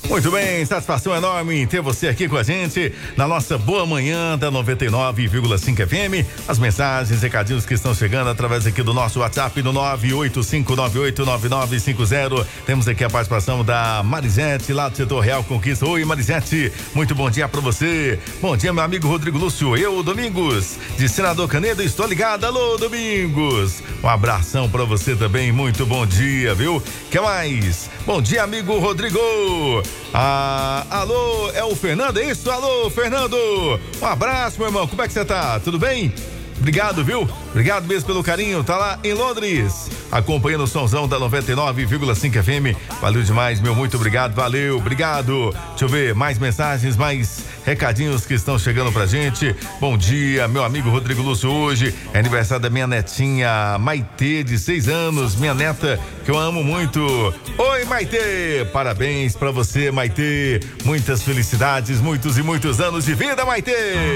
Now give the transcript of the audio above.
Muito bem, satisfação enorme ter você aqui com a gente na nossa boa manhã da 99,5 FM. As mensagens, recadinhos que estão chegando através aqui do nosso WhatsApp no 985989950. Temos aqui a participação da Marisete, lá do setor Real Conquista. Oi, Marisete, muito bom dia pra você. Bom dia, meu amigo Rodrigo Lúcio. Eu, Domingos, de Senador Canedo, estou ligado. Alô, Domingos. Um abração pra você também, muito bom dia, viu? Que mais? Bom dia, amigo Rodrigo. Alô, é o Fernando, é isso? Alô, Fernando. Um abraço, meu irmão. Como é que você tá? Tudo bem? Obrigado, viu? Obrigado mesmo pelo carinho. Tá lá em Londres, acompanhando o somzão da 99,5 FM. Valeu demais, meu. Muito obrigado. Valeu, obrigado. Deixa eu ver mais mensagens, mais recadinhos que estão chegando pra gente. Bom dia, meu amigo Rodrigo Lúcio. Hoje é aniversário da minha netinha Maitê, de 6 anos. Minha neta, que eu amo muito. Oi, Maitê. Parabéns pra você, Maitê. Muitas felicidades, muitos e muitos anos de vida, Maitê.